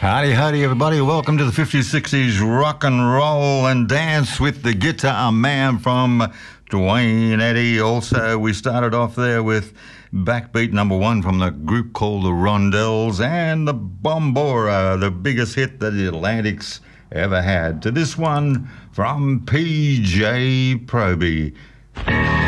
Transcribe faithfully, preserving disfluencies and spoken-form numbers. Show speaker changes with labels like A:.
A: Howdy, howdy, everybody. Welcome to the fifties, sixties rock and roll and dance with the Guitar Man from Duane Eddy. Also, we started off there with Backbeat number one from the group called the Rondells and the Bombora, the biggest hit that the Atlantics ever had. To this one from P J Proby.